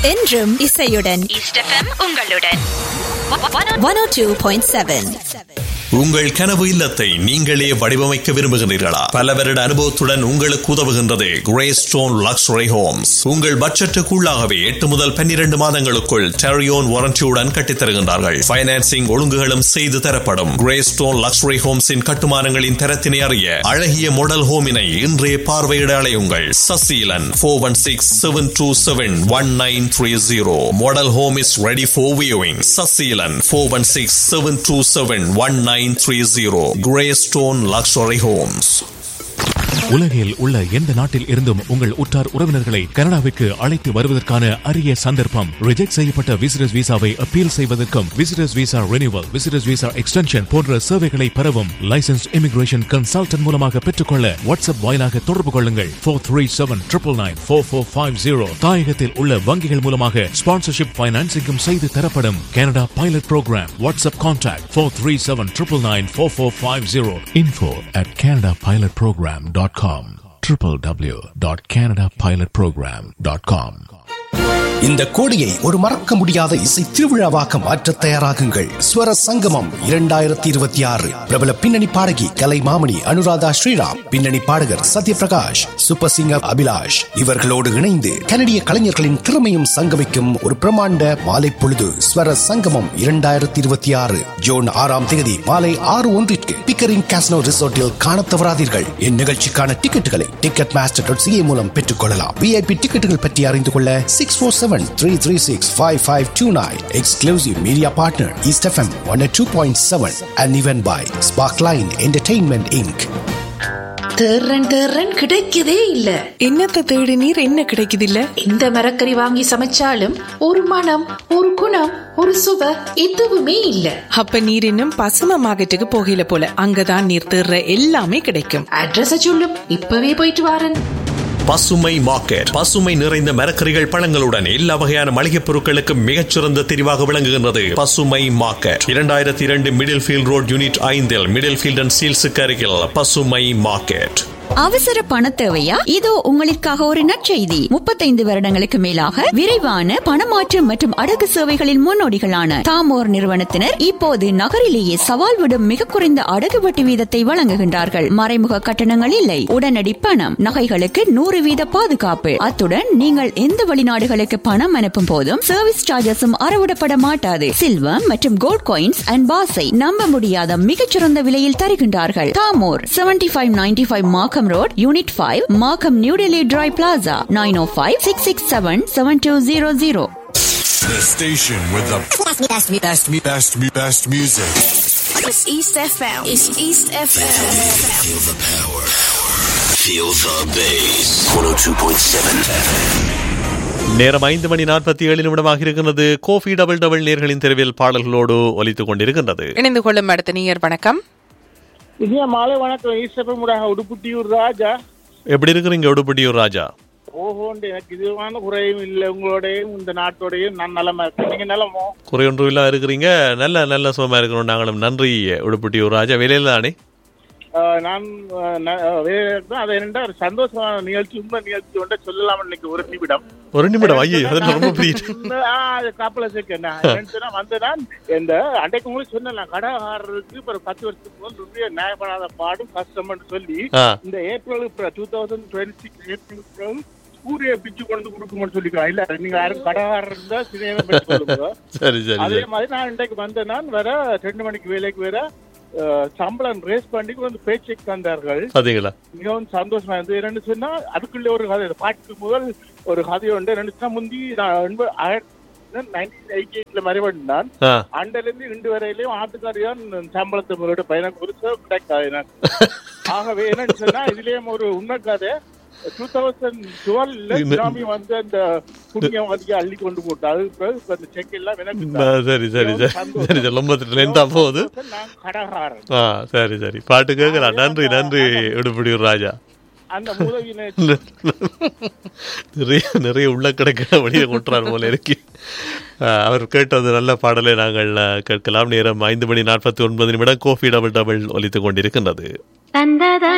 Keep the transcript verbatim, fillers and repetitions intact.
என்றும் இசையுடன் east FM உங்களுடன் one oh two point seven. உங்கள் கனவு இல்லத்தை நீங்களே வடிவமைக்க விரும்புகிறீர்களா? பல வருட அனுபவத்துடன் உங்களுக்கு உதவுகின்றது கிரேஸ்டோன் லக்ஸரி ஹோம்ஸ். உங்கள் பட்ஜெட்டுக்குள்ளாகவே எட்டு முதல் பன்னிரண்டு மாதங்களுக்குள் டெரியோன் வாரண்டியுடன் கட்டித்தருகின்றார்கள். பைனான்சிங் ஒழுங்குகளும் செய்து தரப்படும். கிரேஸ்டோன் லக்ஸரி ஹோம்ஸின் கட்டுமானங்களின் தரத்தினை அறிய அழகிய மாடல் ஹோமினை இன்றே பார்வையிட அலையுங்கள். Saseelan four one six seven two seven one nine three zero. Model home is ready for viewing. Saseelan four one six seven two seven one nine three zero. Greystone Luxury Homes. உலகில் உள்ள எந்த நாட்டில் இருந்தும் உங்கள் உற்றார் உறவினர்களை கனடாவிற்கு அழைத்து வருவதற்கான அரிய சந்தர்ப்பம். ரிஜெக்ட் செய்யப்பட்ட விசிட்டர்ஸ் விசாவை அப்பீல் செய்வதற்கும் visitors visa renewal, visitors visa extension போன்ற சேவைகளை பெறவும் லைசன்ஸ் இமிகிரேஷன் கன்சல்டன்ட் மூலமாக பெற்றுக்கொள்ள வாட்ஸ்அப் வாயிலாக தொடர்பு கொள்ளுங்கள். Four three seven triple nine four four five zero. தாயகத்தில் உள்ள வங்கிகள் மூலமாக ஸ்பான்சர்ஷிப் பைனான்சிங்கும் செய்து தரப்படும். Canada pilot program. WhatsApp contact four three seven triple nine four four five zero. Info at Canada pilot program dot com. w w w dot canada pilot program dot com. இந்த கோடியை ஒரு மறக்க முடியாத இசை திருவிழாவாக மாற்ற தயாராகுங்கள். ஸ்வர சங்கமம் இரண்டாயிரத்தி இருபத்தி ஆறு. பிரபல பின்னணி பாடகி கலைமாமணி அனுராதா ஸ்ரீராம், பின்னணி பாடகர் சத்யபிரகாஷ், சூப்பர் சிங்கர் அபிலாஷ் இவர்களோடு இணைந்து கனடிய கலைஞர்களின் திறமையும் சங்கமிக்கும் ஒரு பிரமாண்ட மாலை பொழுது. ஸ்வர சங்கமம் இரண்டாயிரத்தி இருபத்தி ஆறு ஜூன் ஆறாம் தேதி மாலை ஆறு ஒன்றிற்கு பிக்கரிங் காசினோ ரிசோர்ட்டில் காண தவறாதீர்கள். இந்நிகழ்ச்சிக்கான டிக்கெட்டுகளை டிக்கெட் மாஸ்டர் டாட் சிஏ மூலம் பெற்றுக் கொள்ளலாம். விஐபி டிக்கெட்டுகள் பற்றி அறிந்து கொள்ள six four seven three three six five five two nine. Exclusive media partner East F M one oh two point seven and even by Sparkline Entertainment Incorporated. தேர்றன் தேர்றன் கிடைக்கதே இல்ல. என்னத்த தேடி நீர் என்ன கிடைக்குது இல்ல? இந்த மரக்கறி வாங்கி சமைச்சாலும் ஒரு மனம், ஒரு குணம், ஒரு சுவை எதுவுமே இல்ல. அப்ப நீர் இன்னும் பசும மார்க்கெட்டுக்கு போகல போல. அங்கதான் நீர் தேர்ற எல்லாமே கிடைக்கும். அட்ரஸ் சொல்லும், இப்பவே போயிட்டு வாரன். பசுமை மார்க்கெட். பசுமை நிறைந்த மரக்கறிகள், பழங்களுடன் எல்லா வகையான மளிகைப் பொருட்களுக்கு மிகச்சிறந்த தெரிவாக விளங்குகின்றது பசுமை மார்க்கெட். இரண்டாயிரத்தி இரண்டு மிடில் ஃபீல்ட் ரோட் யூனிட் ஐந்தில் மிடில் ஃபீல்ட் அண்ட் சீல்ஸுக்கு அருகில் பசுமை மார்க்கெட். அவசர பண தேவையா? இதோ உங்களுக்காக ஒரு நற்செய்தி. முப்பத்தைந்து வருடங்களுக்கு மேலாக விரைவான பணமாற்று மற்றும் அடகு சேவைகளின் முன்னோடிகளான தாமோர் நிறுவனத்தினர் இப்போது நகரிலேயே சவால் விடும் மிக குறைந்த அடகு வட்டி வீதத்தை வழங்குகின்றார்கள். மறைமுக கட்டணங்கள் இல்லை, உடனடி பணம், நகைகளுக்கு நூறு வீத பாதுகாப்பு. அத்துடன் நீங்கள் எந்த வெளிநாடுகளுக்கு பணம் அனுப்பும் போதும் சர்வீஸ் சார்ஜஸும் அறவிடப்பட மாட்டாது. சில்வர் மற்றும் கோல்ட் காயின்ஸ் அண்ட் பாஸை நம்ப முடியாத மிகச்சிறந்த விலையில் தருகின்றார்கள். Damor seventy five ninety five மார்க்கம் Road, Unit five, Markham, New Delhi Dry Plaza, nine oh five, six six seven, seven two zero zero. The station with the best, best, best, best, best music. It's East F M. It's East F M. Feel the power. Feel the bass. one oh two point seven F M. நேரம் ஐந்து மணி நாற்பத்தி ஏழு நிமிடமாக இருக்கிறது. Kofi double double நேர்களின் தெருவில் பாடல்களோடு ஒலித்துக் கொண்டிருக்கின்றது. இணைந்து கொள்ளும் அடுத்த நீர் வணக்கம். இனிய மாலை வணக்கம். ஈஸ்வரமுடாக உடுப்புட்டியூர் ராஜா. எப்படி இருக்கிறீங்க உடுப்புட்டியூர் ராஜா? ஓஹோண்டு எனக்கு இதுவான குறையும் இல்லை. உங்களோடையும் இந்த நாட்டோடையும் நான் நலமா இருக்கேன். நீங்க நலமோ? குறையொன்றும் இல்லா இருக்கிறீங்க. நல்ல நல்ல சுகமா இருக்கிறோம் நாங்களும். நன்றி உடுப்புட்டியூர் ராஜா. வேலையில தானே? நான் அதை என்னென்ன சந்தோஷமான நிகழ்ச்சி, உண்மை நிகழ்ச்சி ஒன்றை சொல்லலாம். இன்னைக்கு ஒரு நிமிடம் ஒரு நிமிடம் ஐயோ ரொம்ப காப்பல சேர்க்கேன் வந்துதான் இந்த அன்றைக்கு உங்களுக்கு சொன்னேன். கடைக்காரருக்கு ஒரு பத்து வருஷத்துக்கு முதல் நியாயப்படாத பாடும் கஷ்டம்னு சொல்லி இந்த April two thousand twenty six April சூரிய பிச்சு கொண்டு கொடுக்கும்னு சொல்லிக்கலாம். இல்ல நீங்க யாரும் கடைக்காரர் இருந்தா சினிமா பற்றி சொல்லுங்க. அதே மாதிரி நான் இன்றைக்கு வந்தேன். நான் வேற ரெண்டு மணிக்கு வேலைக்கு வேற சம்பளம் ரேஸ் பண்ணி வந்து பேச்சுக்கு தந்தார்கள். மிகவும் சந்தோஷமா இருந்தது. என்னன்னு சொன்னா அதுக்குள்ள ஒரு கதை, பாட்டுக்கு முதல் ஒரு கதை உண்டு. ரெண்டு முந்தி நான் நைன்டீன் எயிட்டி எயிட்ல மறைவண்டான். அண்டையில இருந்து இண்டு வரையிலையும் ஆட்டுக்காரியான் சம்பளத்தை முதலோட பையனுக்கு ஒரு கிடைக்காது எனக்கு. ஆகவே என்னன்னு சொன்னா இதுலயும் ஒரு உண்மை கதை. டூ தௌசண்ட் டுவெல்ல சுனாமி வந்து அந்த புண்ணியம் அதிக அள்ளி கொண்டு போட்டு அதுக்கு அந்த செக் எல்லாம் சரி சரி சரி லொம்பத்துல போகுது. சரி சரி பாட்டு கேட்கலாம். நன்றி நன்றி உடுப்புடியூர் ராஜா. அந்த மூலவினை நிறைய நிறைய உள்ள கிடைக்கிற வழியை கொட்டுறார் போல இருக்கு. அவர் கேட்டது நல்ல பாடலை நாங்கள் கேட்கலாம். நேரம் ஐந்து மணி நாற்பத்தி ஒன்பது நிமிடம். கோஃபி டபுள் டபுள் ஒலித்துக் கொண்டிருக்கின்றது.